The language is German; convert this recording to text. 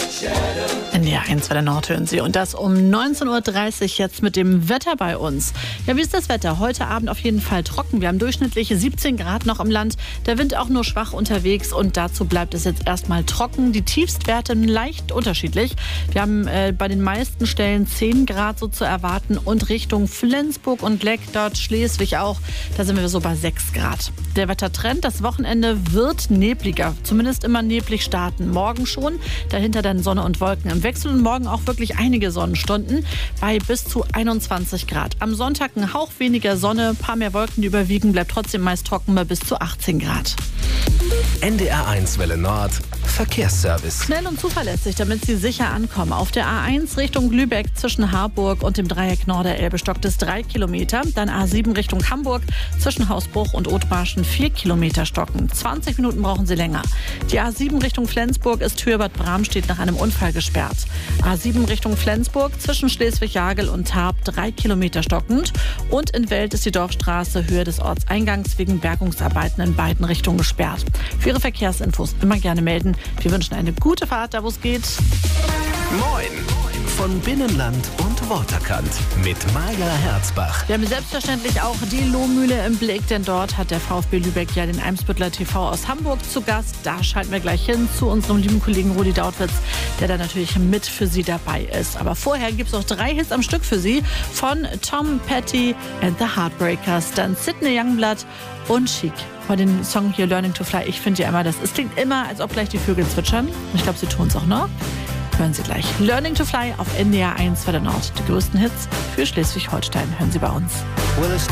NDR 1 bei der Nord hören Sie. Und das um 19.30 Uhr jetzt mit dem Wetter bei uns. Ja, wie ist das Wetter? Heute Abend auf jeden Fall trocken. Wir haben durchschnittliche 17 Grad noch im Land. Der Wind auch nur schwach unterwegs und dazu bleibt es jetzt erstmal trocken. Die Tiefstwerte leicht unterschiedlich. Wir haben bei den meisten Stellen 10 Grad so zu erwarten und Richtung Flensburg und Leck, dort Schleswig auch, da sind wir so bei 6 Grad. Der Wettertrend, das Wochenende wird nebliger, zumindest immer neblig starten. Morgen schon, dahinter dann Sonne und Wolken im Wechsel und morgen auch wirklich einige Sonnenstunden bei bis zu 21 Grad. Am Sonntag ein Hauch weniger Sonne, ein paar mehr Wolken, die überwiegen, bleibt trotzdem meist trocken bei bis zu 18 Grad. NDR 1 Welle Nord Verkehrsservice. Schnell und zuverlässig, damit Sie sicher ankommen. Auf der A1 Richtung Lübeck zwischen Harburg und dem Dreieck Norderelbe stockt es 3 Kilometer. Dann A7 Richtung Hamburg zwischen Hausbruch und Othmarschen 4 Kilometer stocken. 20 Minuten brauchen Sie länger. Die A7 Richtung Flensburg ist Höhe-Bad Bramstedt nach einem Unfall gesperrt. A7 Richtung Flensburg zwischen Schleswig-Jagel und Tarp 3 Kilometer stockend. Und in Welt ist die Dorfstraße Höhe des Ortseingangs wegen Bergungsarbeiten in beiden Richtungen gesperrt. Für Ihre Verkehrsinfos immer gerne melden. Wir wünschen eine gute Fahrt, da wo es geht. Moin von Binnenland und Waterkant mit Maja Herzbach. Wir haben selbstverständlich auch die Lohmühle im Blick, denn dort hat der VfB Lübeck ja den Eimsbüttler TV aus Hamburg zu Gast. Da schalten wir gleich hin zu unserem lieben Kollegen Rudi Dautwitz, der da natürlich mit für Sie dabei ist. Aber vorher gibt es noch 3 Hits am Stück für Sie von Tom Petty and the Heartbreakers, dann Sidney Youngblood und Chic. Bei dem Song hier Learning to Fly, ich finde ja immer, es klingt immer, als ob gleich die Vögel zwitschern. Ich glaube, sie tun es auch noch. Hören Sie gleich. Learning to Fly auf NDR 1 bei der Nord. Die größten Hits für Schleswig-Holstein hören Sie bei uns.